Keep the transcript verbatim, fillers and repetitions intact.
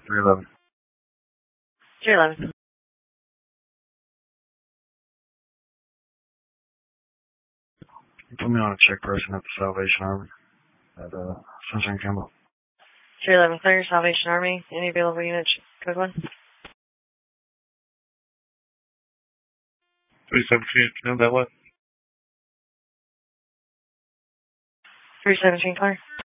three eleven. three eleven. Put me on a check person at the Salvation Army at uh, Sunshine Campbell. three eleven clear, Salvation Army. Any available units? Code one. three seventeen, can I have that one? three seventeen clear.